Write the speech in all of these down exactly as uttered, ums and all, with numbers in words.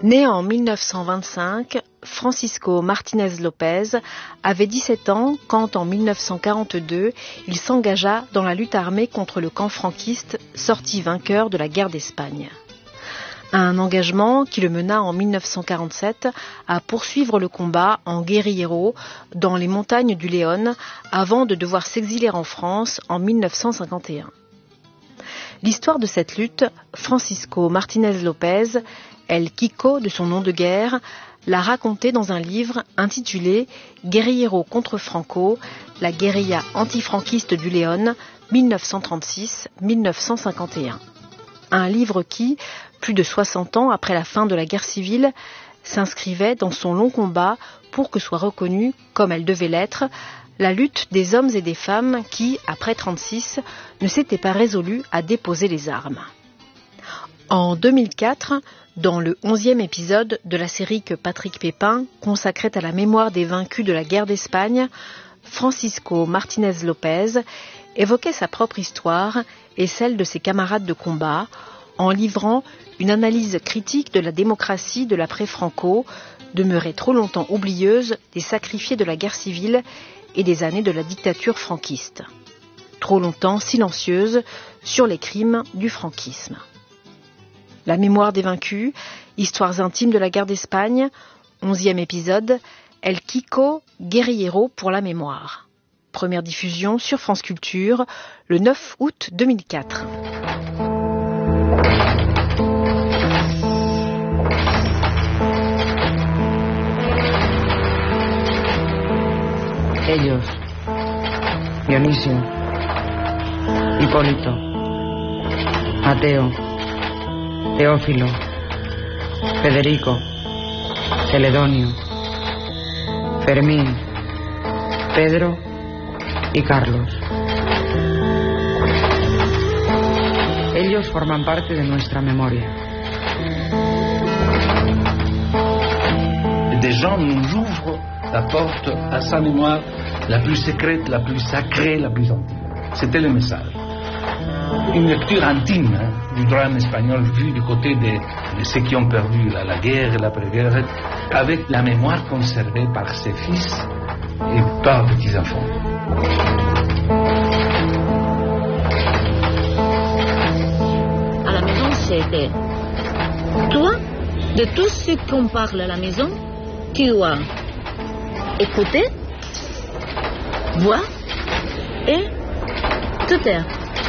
Né en mille neuf cent vingt-cinq, Francisco Martínez López avait dix-sept ans quand, en mille neuf cent quarante-deux, il s'engagea dans la lutte armée contre le camp franquiste, sorti vainqueur de la guerre d'Espagne. Un engagement qui le mena en mille neuf cent quarante-sept à poursuivre le combat en guérillero dans les montagnes du Léon avant de devoir s'exiler en France en mille neuf cent cinquante et un. L'histoire de cette lutte, Francisco Martínez López, El Kiko de son nom de guerre, l'a raconté dans un livre intitulé « Guérillero contre Franco, la guérilla antifranquiste du Léon, mille neuf cent trente-six à mille neuf cent cinquante et un ». Un livre qui, plus de soixante ans après la fin de la guerre civile, s'inscrivait dans son long combat pour que soit reconnue, comme elle devait l'être, la lutte des hommes et des femmes qui, après trente-six, ne s'étaient pas résolus à déposer les armes. En deux mille quatre, dans le onzième épisode de la série que Patrick Pépin consacrait à la mémoire des vaincus de la guerre d'Espagne, Francisco Martínez López évoquait sa propre histoire et celle de ses camarades de combat en livrant une analyse critique de la démocratie de l'après-Franco, demeurée trop longtemps oublieuse des sacrifiés de la guerre civile et des années de la dictature franquiste. Trop longtemps silencieuse sur les crimes du franquisme. La mémoire des vaincus, histoires intimes de la guerre d'Espagne, onzième épisode, El Kiko, guérillero pour la mémoire. Première diffusion sur France Culture, le neuf août deux mille quatre. Ellos, Dionisio, Hipólito, Mateo, Teófilo, Federico, Celedonio, Fermín, Pedro y Carlos. Ellos forman parte de nuestra memoria. Des gens nous ouvrent la porte à sa mémoire la plus secrète, la plus sacrée, la plus intime. C'était le message. Une lecture intime hein, du drame espagnol vu du côté de, de ceux qui ont perdu la, la guerre et l'après-guerre, avec la mémoire conservée par ses fils et par petits-enfants. À la maison, c'était toi, de tout ce qu'on parle à la maison, tu dois écouter, voir et te taire.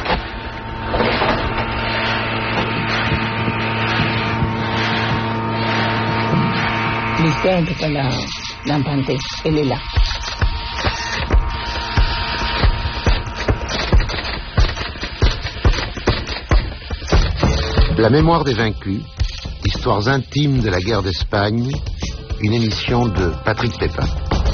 L'histoire de la l'emprunter, elle est là. La mémoire des vaincus, histoires intimes de la guerre d'Espagne, une émission de Patrick Pépin.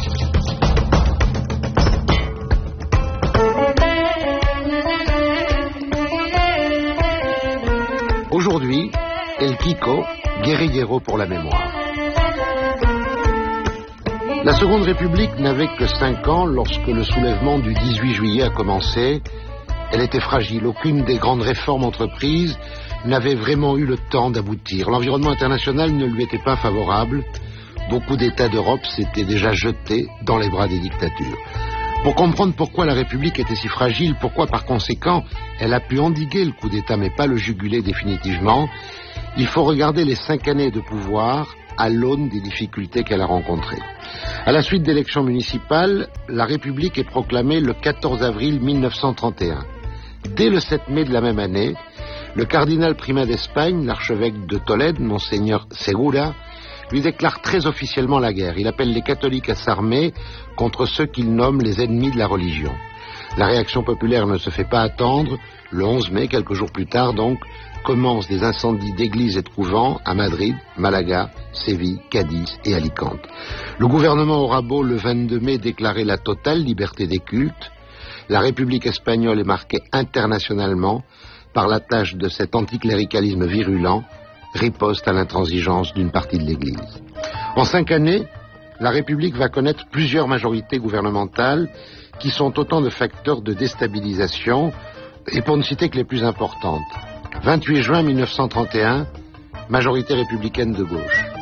Aujourd'hui, El Kiko, guérillero pour la mémoire. La Seconde République n'avait que cinq ans lorsque le soulèvement du dix-huit juillet a commencé. Elle était fragile. Aucune des grandes réformes entreprises n'avait vraiment eu le temps d'aboutir. L'environnement international ne lui était pas favorable. Beaucoup d'États d'Europe s'étaient déjà jetés dans les bras des dictatures. Pour comprendre pourquoi la République était si fragile, pourquoi par conséquent elle a pu endiguer le coup d'État mais pas le juguler définitivement, il faut regarder les cinq années de pouvoir à l'aune des difficultés qu'elle a rencontrées. À la suite d'élections municipales, la République est proclamée le quatorze avril mille neuf cent trente et un. Dès le sept mai de la même année, le cardinal primat d'Espagne, l'archevêque de Tolède, Monseigneur Segura, lui déclare très officiellement la guerre. Il appelle les catholiques à s'armer contre ceux qu'il nomme les ennemis de la religion. La réaction populaire ne se fait pas attendre. Le onze mai, quelques jours plus tard donc, commencent des incendies d'églises et de couvents à Madrid, Malaga, Séville, Cadiz et Alicante. Le gouvernement aura beau le vingt-deux mai déclarer la totale liberté des cultes, la République espagnole est marquée internationalement par la tâche de cet anticléricalisme virulent, riposte à l'intransigeance d'une partie de l'Église. En cinq années, la République va connaître plusieurs majorités gouvernementales qui sont autant de facteurs de déstabilisation, et pour ne citer que les plus importantes. vingt-huit juin mille neuf cent trente et un, majorité républicaine de gauche.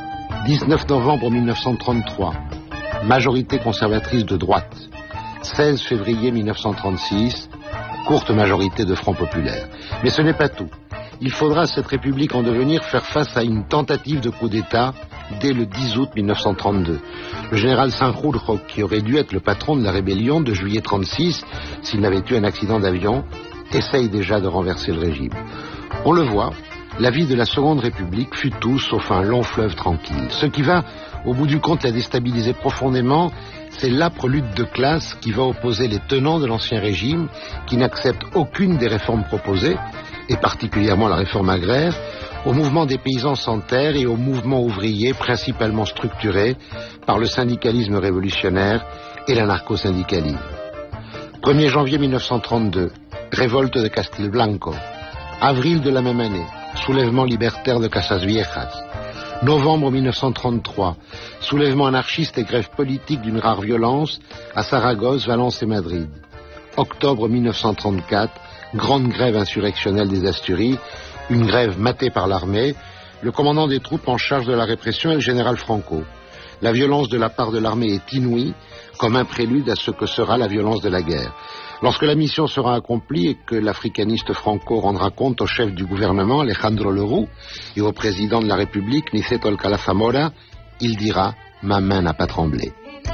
dix-neuf novembre mille neuf cent trente-trois, majorité conservatrice de droite. seize février mille neuf cent trente-six, courte majorité de Front populaire. Mais ce n'est pas tout. Il faudra à cette République en devenir faire face à une tentative de coup d'État dès le dix août mille neuf cent trente-deux. Le général Sanjurjo, qui aurait dû être le patron de la rébellion de juillet trente-six, s'il n'avait eu un accident d'avion, essaye déjà de renverser le régime. On le voit, la vie de la Seconde République fut tout sauf un long fleuve tranquille. Ce qui va, au bout du compte, la déstabiliser profondément, c'est l'âpre lutte de classe qui va opposer les tenants de l'Ancien Régime, qui n'acceptent aucune des réformes proposées, et particulièrement la réforme agraire, au mouvement des paysans sans terre et au mouvement ouvrier principalement structuré par le syndicalisme révolutionnaire et l'anarcho-syndicalisme. premier janvier mille neuf cent trente-deux, révolte de Castilblanco. Avril de la même année, soulèvement libertaire de Casas Viejas. Novembre mille neuf cent trente-trois, soulèvement anarchiste et grève politique d'une rare violence à Saragosse, Valence et Madrid. Octobre mille neuf cent trente-quatre, grande grève insurrectionnelle des Asturies, une grève matée par l'armée. Le commandant des troupes en charge de la répression est le général Franco. La violence de la part de l'armée est inouïe, comme un prélude à ce que sera la violence de la guerre. Lorsque la mission sera accomplie et que l'africaniste Franco rendra compte au chef du gouvernement, Alejandro Lerroux, et au président de la République, Niceto Alcalá Zamora, il dira « Ma main n'a pas tremblé ».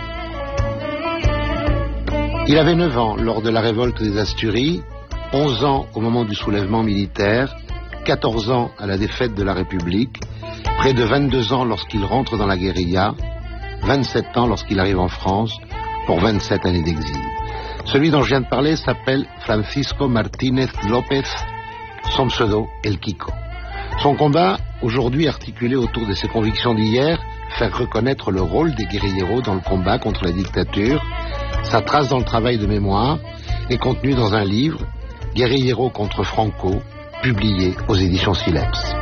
Il avait neuf ans lors de la révolte des Asturies, onze ans au moment du soulèvement militaire, quatorze ans à la défaite de la République, près de vingt-deux ans lorsqu'il rentre dans la guérilla, vingt-sept ans lorsqu'il arrive en France pour vingt-sept années d'exil. Celui dont je viens de parler s'appelle Francisco Martínez López, son pseudo El Kiko. Son combat, aujourd'hui articulé autour de ses convictions d'hier, faire reconnaître le rôle des guérilleros dans le combat contre la dictature, sa trace dans le travail de mémoire est contenue dans un livre, Guérilleros contre Franco, publié aux éditions Sileps.